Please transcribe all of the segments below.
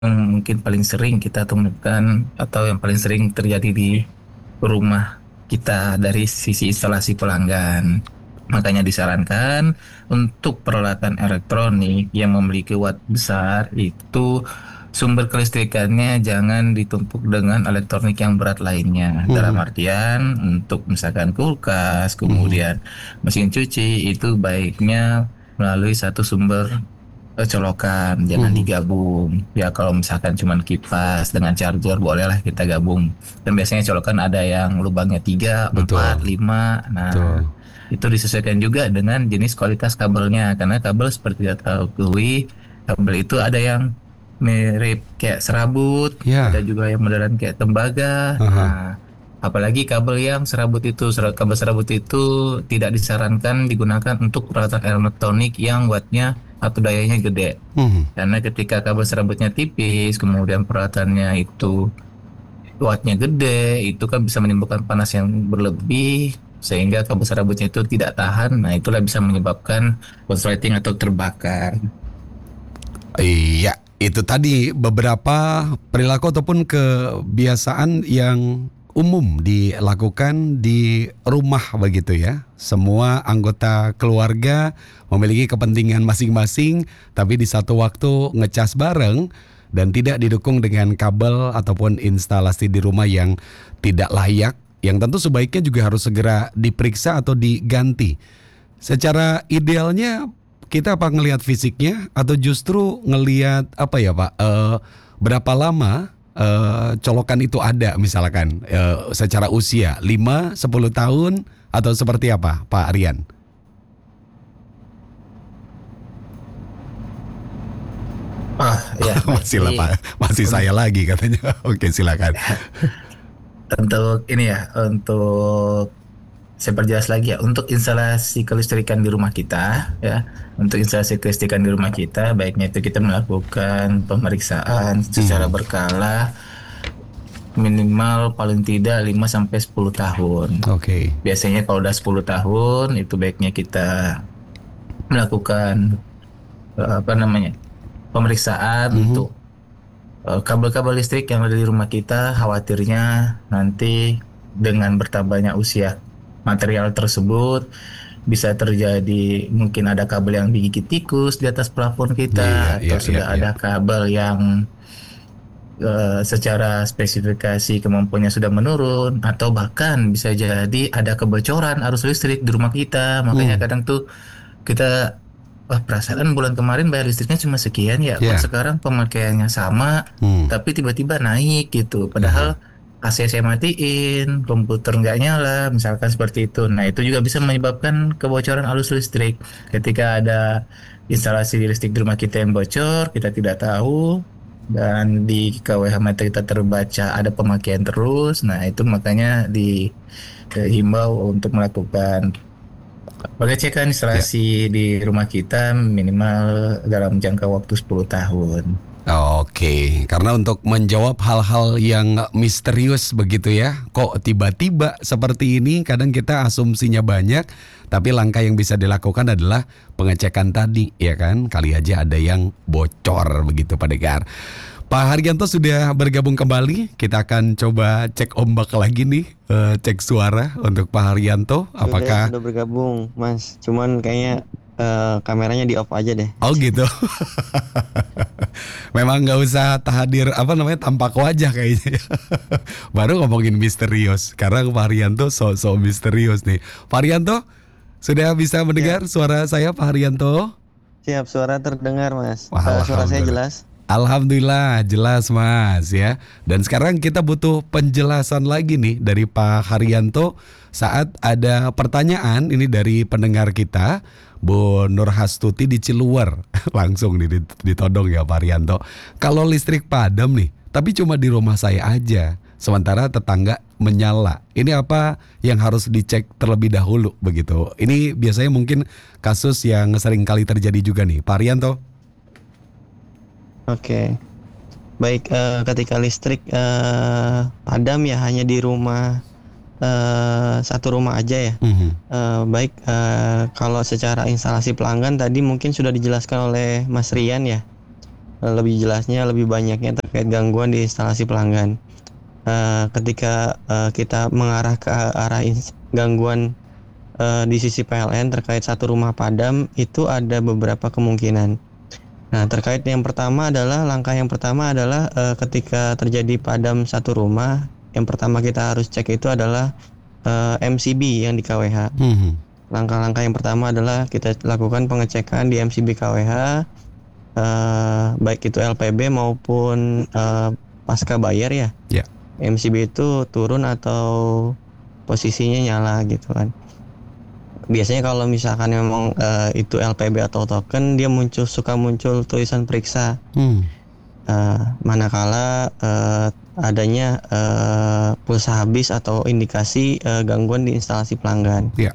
mungkin paling sering kita temukan atau yang paling sering terjadi di rumah kita dari sisi instalasi pelanggan. Makanya disarankan untuk peralatan elektronik yang memiliki watt besar itu sumber kelistrikannya jangan ditumpuk dengan elektronik yang berat lainnya. Dalam Mhm. artian untuk misalkan kulkas, Mhm. kemudian mesin cuci itu baiknya melalui satu sumber colokan, jangan Mhm. digabung. Ya kalau misalkan cuman kipas dengan charger bolehlah kita gabung. Dan biasanya colokan ada yang lubangnya 3, 4, Betul, 5. Nah, betul. itu disesuaikan juga dengan jenis kualitas kabelnya. Karena kabel seperti kita ketahui, kabel itu ada yang mirip kayak serabut, ada Ya. juga yang modelan kayak tembaga. Aha. Nah, apalagi kabel yang serabut itu, kabel serabut itu tidak disarankan digunakan untuk peralatan elektronik yang wattnya atau dayanya gede. Mhm. Karena ketika kabel serabutnya tipis, kemudian peralatannya itu wattnya gede, itu kan bisa menimbulkan panas yang berlebih, sehingga kabel serabutnya itu tidak tahan. Nah, itulah bisa menyebabkan korsleting atau terbakar. Iya, itu tadi beberapa perilaku ataupun kebiasaan yang umum dilakukan di rumah begitu ya. Semua anggota keluarga memiliki kepentingan masing-masing, tapi di satu waktu ngecas bareng dan tidak didukung dengan kabel ataupun instalasi di rumah yang tidak layak, yang tentu sebaiknya juga harus segera diperiksa atau diganti. Secara idealnya kita apa ngelihat fisiknya atau justru ngelihat apa ya Pak? Berapa lama colokan itu ada misalkan secara usia 5, 10 tahun atau seperti apa Pak Aryan? Ya, baik. Masih lah Jadi Pak, masih un- saya lagi katanya. Oke silakan. untuk ini ya, untuk saya perjelas lagi ya, untuk instalasi kelistrikan di rumah kita, ya, untuk instalasi kelistrikan di rumah kita, baiknya itu kita melakukan pemeriksaan secara Mhm. berkala minimal paling tidak 5 sampai 10 tahun. Oke. Biasanya kalau udah 10 tahun, itu baiknya kita melakukan apa namanya? Pemeriksaan Mhm. untuk kabel-kabel listrik yang ada di rumah kita. Khawatirnya nanti dengan bertambahnya usia material tersebut bisa terjadi mungkin ada kabel yang digigit tikus di atas plafon Iya, kita, iya, atau iya, sudah iya. ada kabel yang secara spesifikasi kemampuannya sudah menurun, atau bahkan bisa jadi ada kebocoran arus listrik di rumah kita. Makanya Hmm. kadang tuh kita, wah, perasaan bulan kemarin bayar listriknya cuma sekian ya, kok Ya. sekarang pemakaiannya sama, Hmm. tapi tiba-tiba naik gitu. Aha. Padahal AC saya matiin, komputer nggak nyala, misalkan seperti itu. Nah, itu juga bisa menyebabkan kebocoran arus listrik. Ketika ada instalasi listrik di rumah kita yang bocor, kita tidak tahu, dan di KWH meter kita terbaca ada pemakaian terus. Nah, itu makanya dihimbau untuk melakukan pengecekan Ya. instalasi di rumah kita minimal dalam jangka waktu 10 tahun. Oke, karena untuk menjawab hal-hal yang misterius begitu ya, kok tiba-tiba seperti ini, kadang kita asumsinya banyak, tapi langkah yang bisa dilakukan adalah pengecekan tadi, ya kan? Kali aja ada yang bocor begitu Pak Degar. Pak Haryanto sudah bergabung kembali, kita akan coba cek ombak lagi nih, cek suara untuk Pak Haryanto, apakah Sudah bergabung, Mas. Cuman kayaknya kameranya di off aja deh. oh gitu. Memang nggak usah hadir apa namanya tampak wajah kayaknya. Baru ngomongin misterius. Karena Pak Haryanto so misterius nih. Pak Haryanto sudah bisa Siap, mendengar suara saya Pak Haryanto? siap. Suara terdengar, Mas. Wah, Suara saya alhamdulillah. jelas. Alhamdulillah jelas Mas ya. Dan sekarang kita butuh penjelasan lagi nih dari Pak Haryanto saat ada pertanyaan ini dari pendengar kita Bu Nur Hastuti di Ciluwer. Langsung nih ditodong ya Pak Haryanto. Kalau listrik padam nih, tapi cuma di rumah saya aja. Sementara tetangga menyala. Ini apa yang harus dicek terlebih dahulu begitu. Ini biasanya mungkin kasus yang sering kali terjadi juga nih Pak Haryanto. Oke. Baik, ketika listrik padam ya hanya di rumah satu rumah aja ya. Mhm. Baik, kalau secara instalasi pelanggan tadi mungkin sudah dijelaskan oleh Mas Rian ya. lebih jelasnya, lebih banyaknya terkait gangguan di instalasi pelanggan. Ketika kita mengarah ke arah gangguan di sisi PLN terkait satu rumah padam, itu ada beberapa kemungkinan. Nah, terkait langkah yang pertama adalah ketika terjadi padam satu rumah, yang pertama kita harus cek itu adalah MCB yang di KWH. Langkah-langkah yang pertama adalah kita lakukan pengecekan di MCB KWH, baik itu LPB maupun pasca bayar ya. Ya. MCB itu turun atau posisinya nyala gitu kan. Biasanya kalau misalkan memang itu LPB atau token, dia suka muncul tulisan periksa. Manakala adanya pulsa habis atau indikasi gangguan di instalasi pelanggan. Ya.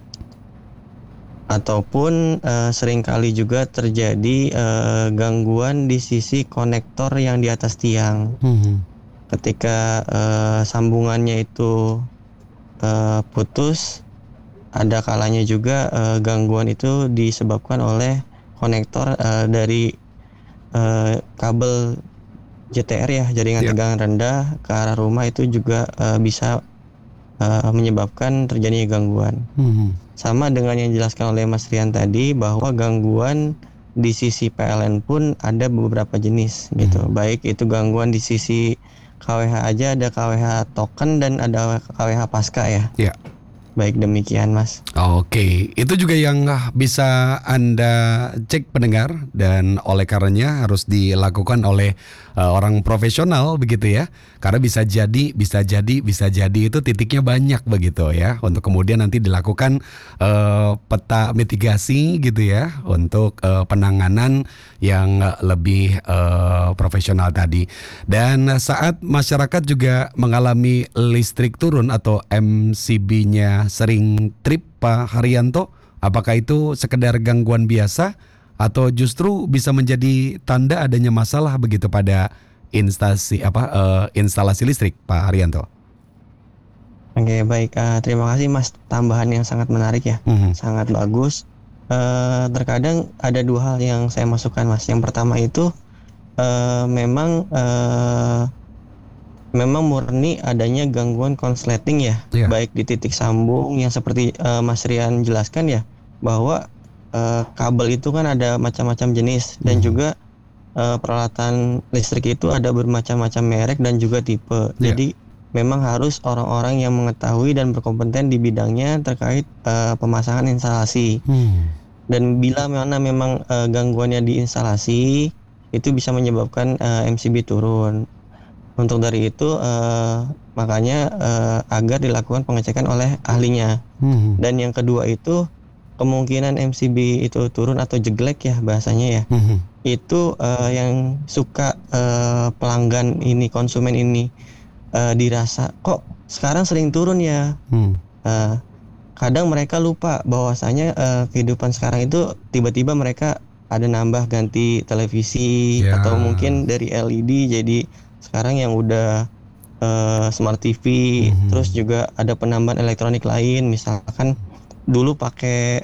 Ataupun seringkali juga terjadi gangguan di sisi konektor yang di atas tiang. Ketika sambungannya itu putus, ada kalanya juga gangguan itu disebabkan oleh konektor dari kabel JTR ya, jaringan tegangan rendah ke arah rumah, itu juga bisa menyebabkan terjadinya gangguan. Sama dengan yang dijelaskan oleh Mas Rian tadi, bahwa gangguan di sisi PLN pun ada beberapa jenis gitu. Baik itu gangguan di sisi KWH aja, ada KWH token dan ada KWH pasca ya. Ya. Baik demikian Mas. Oke, itu juga yang bisa Anda cek pendengar, dan oleh karenanya harus dilakukan oleh orang profesional begitu ya. Karena bisa jadi itu titiknya banyak begitu ya. Untuk kemudian nanti dilakukan peta mitigasi gitu ya, untuk penanganan yang lebih profesional tadi. Dan saat masyarakat juga mengalami listrik turun atau MCB-nya sering trip, Pak Haryanto, apakah itu sekedar gangguan biasa atau justru bisa menjadi tanda adanya masalah begitu pada instalasi listrik, Pak Haryanto? Oke, baik. Terima kasih Mas, tambahan yang sangat menarik ya, sangat bagus. Terkadang ada dua hal yang saya masukkan Mas. Yang pertama itu memang murni adanya gangguan konsleting ya, baik di titik sambung yang seperti Mas Rian jelaskan ya, bahwa kabel itu kan ada macam-macam jenis, dan juga peralatan listrik itu ada bermacam-macam merek dan juga tipe. Jadi memang harus orang-orang yang mengetahui dan berkompeten di bidangnya terkait pemasangan instalasi. Dan bila mana memang gangguannya di instalasi, itu bisa menyebabkan MCB turun. Untuk dari itu makanya agar dilakukan pengecekan oleh ahlinya. Dan yang kedua itu kemungkinan MCB itu turun atau jeglek ya bahasanya ya. Itu yang suka pelanggan ini, konsumen ini dirasa kok sekarang sering turun ya. Kadang mereka lupa bahwasanya kehidupan sekarang itu tiba-tiba mereka ada nambah ganti televisi atau mungkin dari LED jadi sekarang yang udah smart TV, terus juga ada penambahan elektronik lain, misalkan dulu pakai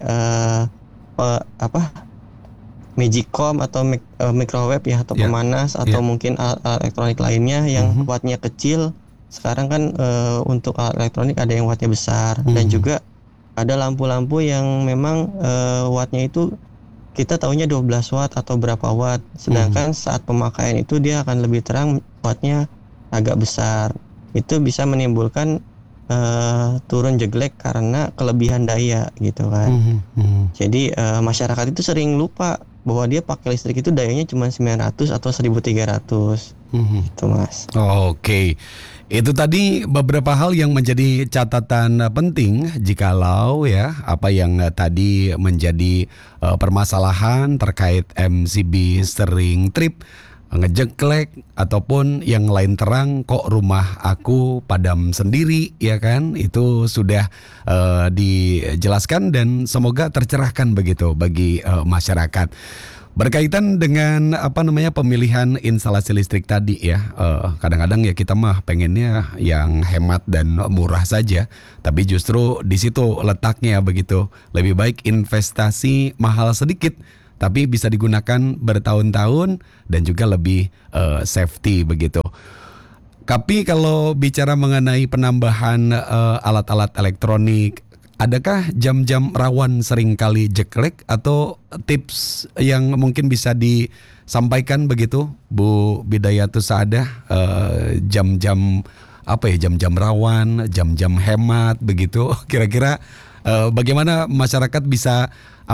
Magicom atau microwave ya, atau pemanas atau mungkin alat elektronik lainnya yang wattnya kecil. Sekarang kan untuk alat elektronik ada yang wattnya besar, dan juga ada lampu-lampu yang memang wattnya itu kita taunya 12 watt atau berapa watt, sedangkan saat pemakaian itu dia akan lebih terang, wattnya agak besar. Itu bisa menimbulkan turun jeglek karena kelebihan daya gitu kan. Jadi masyarakat itu sering lupa bahwa dia pakai listrik itu dayanya cuma 900 atau 1300 gitu Mas. Oke. Itu tadi beberapa hal yang menjadi catatan penting jikalau ya apa yang tadi menjadi permasalahan terkait MCB sering trip, ngejeklek ataupun yang lain terang, kok rumah aku padam sendiri ya kan. Itu sudah dijelaskan dan semoga tercerahkan begitu bagi masyarakat. Berkaitan dengan pemilihan instalasi listrik tadi ya, kadang-kadang ya kita mah pengennya yang hemat dan murah saja, tapi justru di situ letaknya begitu. Lebih baik investasi mahal sedikit tapi bisa digunakan bertahun-tahun dan juga lebih safety begitu. Tapi kalau bicara mengenai penambahan alat-alat elektronik, adakah jam-jam rawan seringkali jeklek atau tips yang mungkin bisa disampaikan begitu, Bu Bidayatus Saadah, jam-jam apa ya, jam-jam rawan, jam-jam hemat begitu. Kira-kira bagaimana masyarakat bisa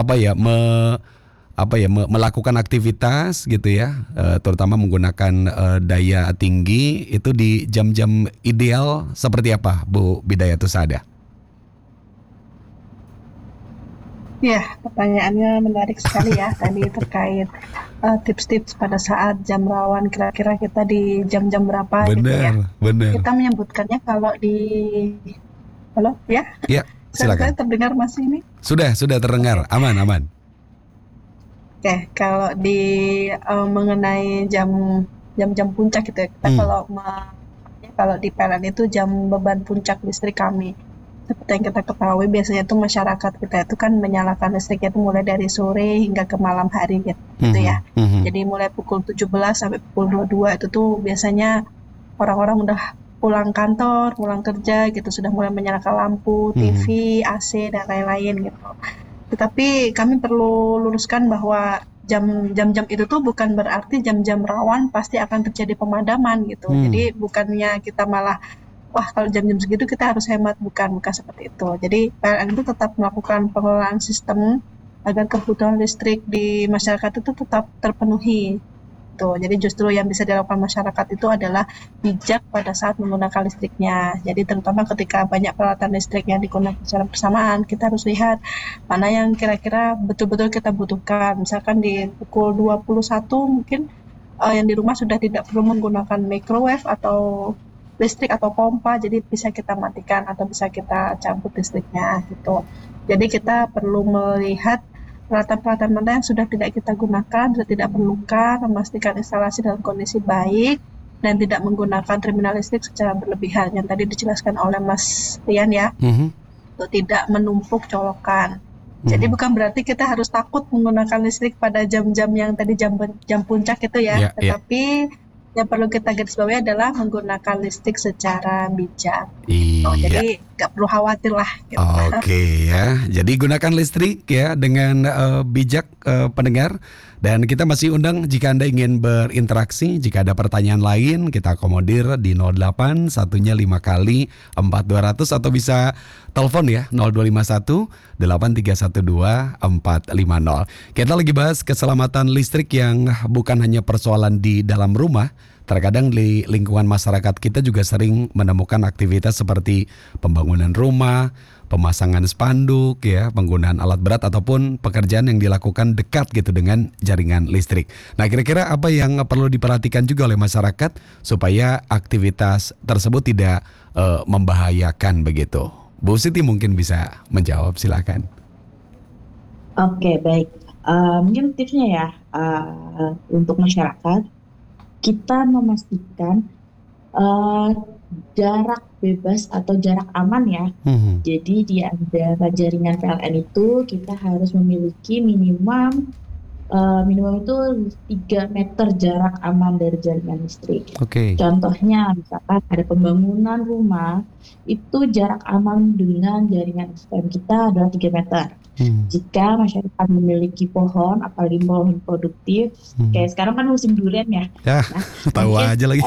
melakukan aktivitas gitu ya, terutama menggunakan daya tinggi itu di jam-jam ideal seperti apa, Bu Bidayatus Saadah? Ya, pertanyaannya menarik sekali ya tadi terkait tips-tips pada saat jam rawan, kira-kira kita di jam-jam berapa gitu ya. Benar. Kita menyebutkannya kalau di halo ya. Ya, silakan. Saya terdengar masih ini? Sudah terdengar. Aman. Oke, kalau di mengenai jam puncak gitu ya. Kita kalau di PLN itu jam beban puncak listrik kami. Seperti yang kita ketahui, biasanya itu masyarakat kita itu kan menyalakan listriknya itu mulai dari sore hingga ke malam hari gitu ya. Jadi mulai pukul 17 sampai pukul 22 itu tuh biasanya orang-orang udah pulang kantor, pulang kerja gitu, sudah mulai menyalakan lampu, TV, AC dan lain-lain gitu. Tetapi kami perlu luruskan bahwa jam-jam itu tuh bukan berarti jam-jam rawan pasti akan terjadi pemadaman gitu. Jadi bukannya kita malah wah kalau jam-jam segitu kita harus hemat, bukan seperti itu. Jadi PLN itu tetap melakukan pengelolaan sistem agar kebutuhan listrik di masyarakat itu tetap terpenuhi. Tuh, jadi justru yang bisa dilakukan masyarakat itu adalah bijak pada saat menggunakan listriknya. Jadi terutama ketika banyak peralatan listrik yang digunakan secara bersamaan, kita harus lihat mana yang kira-kira betul-betul kita butuhkan. Misalkan di pukul 21 mungkin yang di rumah sudah tidak perlu menggunakan microwave atau listrik atau pompa, jadi bisa kita matikan atau bisa kita cabut listriknya gitu. Jadi kita perlu melihat peralatan-peralatan mana yang sudah tidak kita gunakan, sudah tidak perlukan, memastikan instalasi dalam kondisi baik dan tidak menggunakan terminal listrik secara berlebihan yang tadi dijelaskan oleh Mas Rian ya, untuk tidak menumpuk colokan. Jadi bukan berarti kita harus takut menggunakan listrik pada jam-jam yang tadi jam puncak itu ya, tetapi yang perlu kita garis bawahi adalah menggunakan listrik secara bijak. Jadi nggak perlu khawatir lah. Gitu. Oke ya, jadi gunakan listrik ya dengan bijak pendengar. Dan kita masih undang jika Anda ingin berinteraksi, jika ada pertanyaan lain kita akomodir di 08 satunya 5 kali 4200 atau bisa telepon ya 0251 8312 450. Kita lagi bahas keselamatan listrik yang bukan hanya persoalan di dalam rumah. Terkadang di lingkungan masyarakat kita juga sering menemukan aktivitas seperti pembangunan rumah, pemasangan spanduk, ya, penggunaan alat berat ataupun pekerjaan yang dilakukan dekat gitu dengan jaringan listrik. Nah, kira-kira apa yang perlu diperhatikan juga oleh masyarakat supaya aktivitas tersebut tidak membahayakan begitu? Bu Siti mungkin bisa menjawab, silakan. Oke, baik. Mungkin tipsnya ya untuk masyarakat, kita memastikan jarak bebas atau jarak aman ya. Jadi di antara jaringan PLN itu kita harus memiliki minimum itu 3 meter jarak aman dari jaringan listrik. Contohnya misalkan ada pembangunan rumah, itu jarak aman dengan jaringan SPM kita adalah 3 meter. Jika masyarakat memiliki pohon, apalagi pohon produktif, kayak sekarang kan musim durian ya. Tahu aja lagi.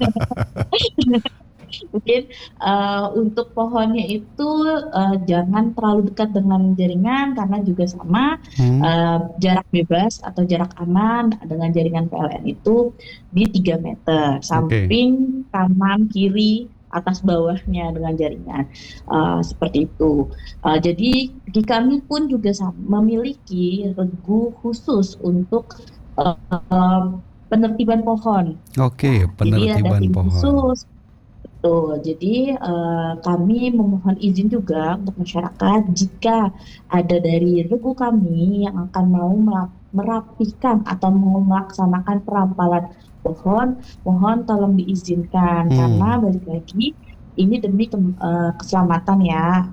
Mungkin untuk pohonnya itu jangan terlalu dekat dengan jaringan karena juga sama jarak bebas atau jarak aman dengan jaringan PLN itu di 3 meter, samping, kanan, kiri, atas bawahnya dengan jaringan seperti itu. Jadi di kami pun juga memiliki regu khusus untuk penertiban pohon. Penertiban pohon. Khusus. Betul. Jadi kami memohon izin juga untuk masyarakat jika ada dari regu kami yang akan mau merapikan atau mau melaksanakan perampalan pohon, mohon tolong diizinkan karena balik lagi ini demi keselamatan ya.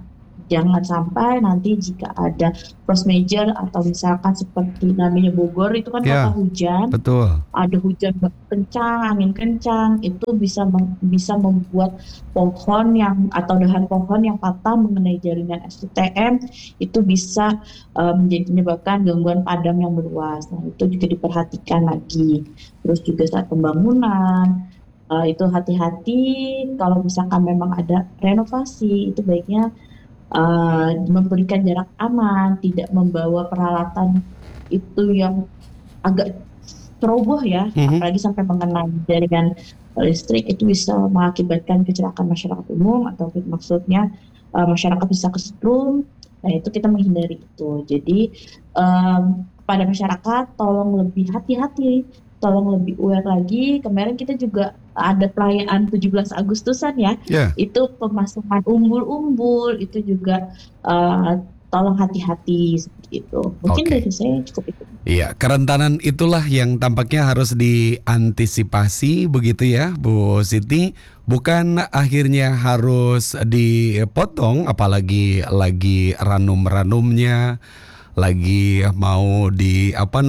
Jangan sampai nanti jika ada force major atau misalkan seperti namanya Bogor itu kan kota hujan, betul. Ada hujan kencang, angin kencang, itu bisa membuat pohon yang atau dahan pohon yang patah mengenai jaringan STM itu bisa menyebabkan gangguan padam yang meluas. Nah, itu juga diperhatikan lagi. Terus juga saat pembangunan itu hati-hati kalau misalkan memang ada renovasi, itu baiknya memberikan jarak aman, tidak membawa peralatan itu yang agak ceroboh ya, apalagi sampai mengenai jaringan listrik, itu bisa mengakibatkan kecelakaan masyarakat umum atau maksudnya masyarakat bisa kesetrum. Nah, itu kita menghindari itu. Jadi pada masyarakat tolong lebih hati-hati, tolong lebih aware lagi. Kemarin kita juga ada perayaan 17 Agustusan ya. Itu pemasangan umbul-umbul itu juga tolong hati-hati seperti itu. Mungkin dari saya cukup itu. Iya, kerentanan itulah yang tampaknya harus diantisipasi begitu ya, Bu Siti. Bukan akhirnya harus dipotong, apalagi lagi ranum-ranumnya, lagi mau di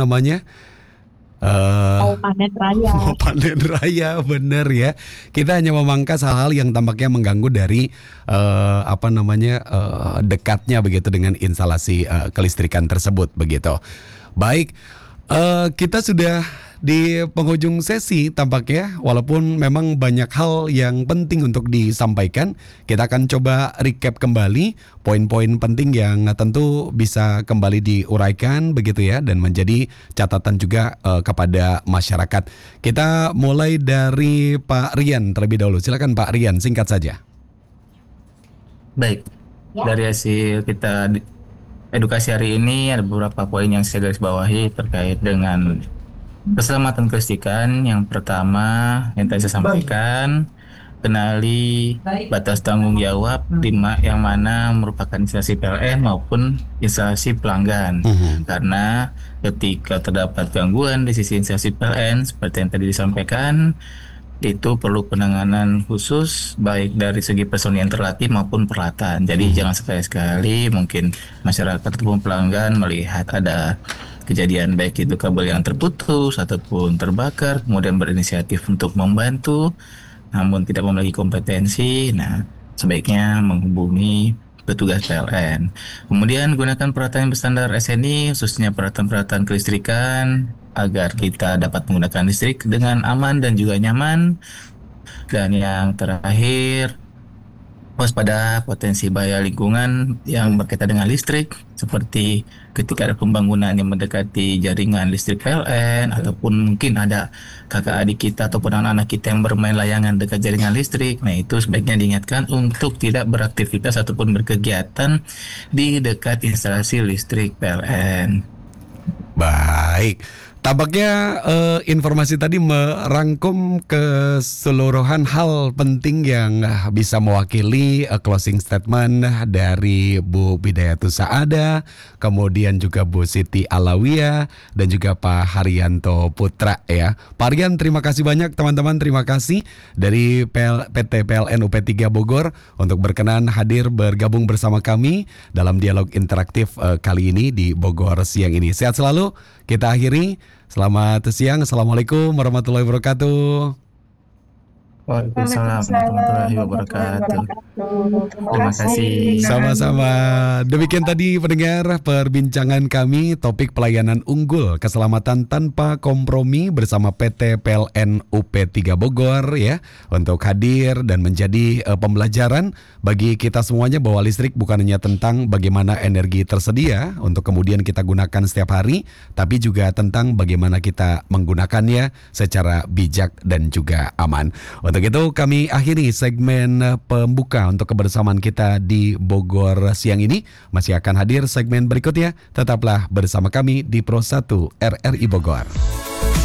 mau panen raya. Mau panen raya, bener ya. Kita hanya memangkas hal-hal yang tampaknya mengganggu dari dekatnya begitu dengan instalasi kelistrikan tersebut begitu. Baik, kita sudah di penghujung sesi tampaknya, walaupun memang banyak hal yang penting untuk disampaikan. Kita akan coba recap kembali poin-poin penting yang tentu bisa kembali diuraikan begitu ya, dan menjadi catatan juga kepada masyarakat. Kita mulai dari Pak Rian terlebih dahulu. Silakan Pak Rian, singkat saja. Baik, dari hasil kita edukasi hari ini ada beberapa poin yang saya garis bawahi terkait dengan keselamatan kelistrikan. Yang pertama yang tadi saya sampaikan, kenali batas tanggung jawab yang mana merupakan instalasi PLN maupun instalasi pelanggan. Karena ketika terdapat gangguan di sisi instalasi PLN seperti yang tadi disampaikan, itu perlu penanganan khusus baik dari segi personil yang terlatih maupun peralatan. Jadi jangan sekali-sekali mungkin masyarakat ataupun pelanggan melihat ada kejadian baik itu kabel yang terputus ataupun terbakar, kemudian berinisiatif untuk membantu namun tidak memiliki kompetensi. Nah, sebaiknya menghubungi petugas PLN. Kemudian gunakan peralatan yang berstandar SNI, khususnya peralatan-peralatan kelistrikan, agar kita dapat menggunakan listrik dengan aman dan juga nyaman. Dan yang terakhir, waspada potensi bahaya lingkungan yang berkaitan dengan listrik, seperti ketika ada pembangunan yang mendekati jaringan listrik PLN, ataupun mungkin ada kakak adik kita ataupun anak-anak kita yang bermain layangan dekat jaringan listrik. Nah, itu sebaiknya diingatkan untuk tidak beraktivitas ataupun berkegiatan di dekat instalasi listrik PLN. Baik. Tampaknya informasi tadi merangkum keseluruhan hal penting yang bisa mewakili closing statement dari Bu Bidayatus Saada, kemudian juga Bu Siti Alawiyah, dan juga Pak Haryanto Putra ya. Pak Rian, terima kasih banyak, teman-teman, terima kasih dari PT PLN UP3 Bogor untuk berkenan hadir bergabung bersama kami dalam dialog interaktif kali ini di Bogor siang ini. Sehat selalu, kita akhiri. Selamat siang, Assalamualaikum warahmatullahi wabarakatuh. Waalaikumsalam warahmatullahi wabarakatuh. Terima kasih. Sama-sama. Demikian tadi pendengar perbincangan kami, topik pelayanan unggul keselamatan tanpa kompromi bersama PT PLN UP3 Bogor ya, untuk hadir dan menjadi pembelajaran bagi kita semuanya bahwa listrik bukan hanya tentang bagaimana energi tersedia untuk kemudian kita gunakan setiap hari, tapi juga tentang bagaimana kita menggunakannya secara bijak dan juga aman. Untuk itu kami akhiri segmen pembuka untuk kebersamaan kita di Bogor siang ini. Masih akan hadir segmen berikutnya. Tetaplah bersama kami di Pro 1 RRI Bogor.